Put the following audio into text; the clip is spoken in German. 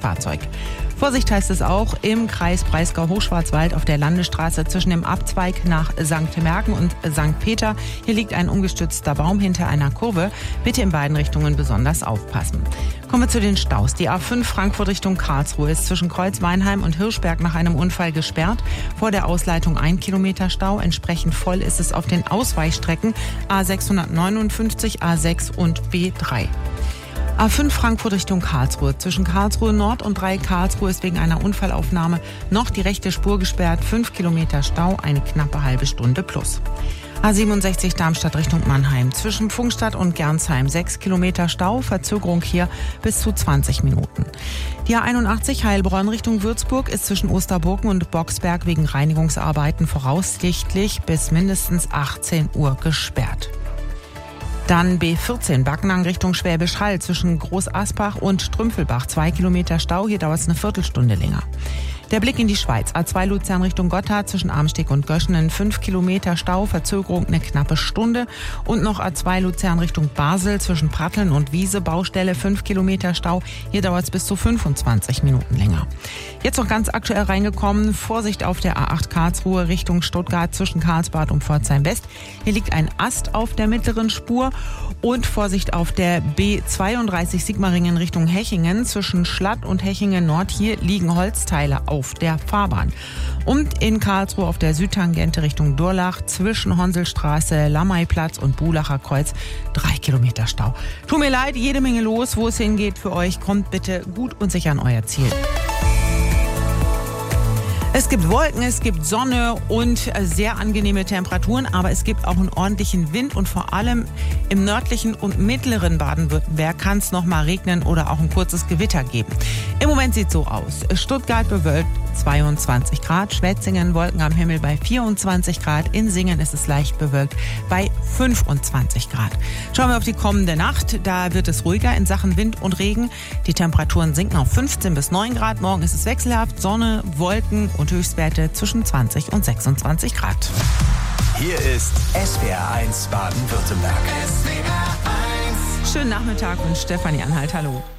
Fahrzeug. Vorsicht heißt es auch im Kreis Breisgau-Hochschwarzwald auf der Landesstraße zwischen dem Abzweig nach St. Merken und St. Peter. Hier liegt ein umgestürzter Baum hinter einer Kurve. Bitte in beiden Richtungen besonders aufpassen. Kommen wir zu den Staus. Die A5 Frankfurt Richtung Karlsruhe ist zwischen Kreuz-Weinheim und Hirschberg nach einem Unfall gesperrt. Vor der Ausleitung 1 Kilometer Stau. Entsprechend voll ist es auf den Ausweichstrecken A659, A6 und B3. A5 Frankfurt Richtung Karlsruhe. Zwischen Karlsruhe Nord und 3 Karlsruhe ist wegen einer Unfallaufnahme noch die rechte Spur gesperrt. 5 Kilometer Stau, eine knappe halbe Stunde plus. A67 Darmstadt Richtung Mannheim. Zwischen Pfungstadt und Gernsheim 6 Kilometer Stau, Verzögerung hier bis zu 20 Minuten. Die A81 Heilbronn Richtung Würzburg ist zwischen Osterburken und Boxberg wegen Reinigungsarbeiten voraussichtlich bis mindestens 18 Uhr gesperrt. Dann B14 Backnang Richtung Schwäbisch Hall zwischen Großaspach und Strümpfelbach. 2 Kilometer Stau, hier dauert es eine Viertelstunde länger. Der Blick in die Schweiz. A2 Luzern Richtung Gotthard zwischen Amsteg und Göschenen 5 Kilometer Stau, Verzögerung eine knappe Stunde. Und noch A2 Luzern Richtung Basel zwischen Pratteln und Wiese, Baustelle 5 Kilometer Stau. Hier dauert es bis zu 25 Minuten länger. Jetzt noch ganz aktuell reingekommen. Vorsicht auf der A8 Karlsruhe Richtung Stuttgart zwischen Karlsbad und Pforzheim West. Hier liegt ein Ast auf der mittleren Spur. Und Vorsicht auf der B32 Sigmaringen Richtung Hechingen zwischen Schlatt und Hechingen Nord. Hier liegen Holzteile auf der Fahrbahn. Und in Karlsruhe auf der Südtangente Richtung Durlach zwischen Honselstraße, Lammayplatz und Bulacher Kreuz 3 Kilometer Stau. Tut mir leid, jede Menge los, wo es hingeht für euch. Kommt bitte gut und sicher an euer Ziel. Es gibt Wolken, es gibt Sonne und sehr angenehme Temperaturen, aber es gibt auch einen ordentlichen Wind und vor allem im nördlichen und mittleren Baden-Württemberg kann es noch mal regnen oder auch ein kurzes Gewitter geben. Im Moment sieht es so aus. Stuttgart bewölkt 22 Grad, Schwetzingen Wolken am Himmel bei 24 Grad, in Singen ist es leicht bewölkt bei 25 Grad. Schauen wir auf die kommende Nacht, da wird es ruhiger in Sachen Wind und Regen. Die Temperaturen sinken auf 15 bis 9 Grad, morgen ist es wechselhaft, Sonne, Wolken und Höchstwerte zwischen 20 und 26 Grad. Hier ist SWR1 Baden-Württemberg. Schönen Nachmittag und Stefanie Anhalt, hallo.